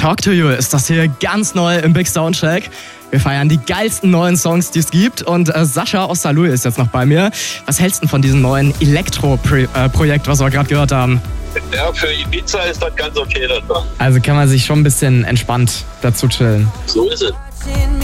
Talk to You ist das hier ganz neu im Big Soundcheck. Wir feiern die geilsten neuen Songs, die es gibt. Und Sascha aus Saarlouis ist jetzt noch bei mir. Was hältst du von diesem neuen Elektro-Projekt, was wir gerade gehört haben? Ja, für Ibiza ist das ganz okay. Also kann man sich schon ein bisschen entspannt dazu chillen. So ist es.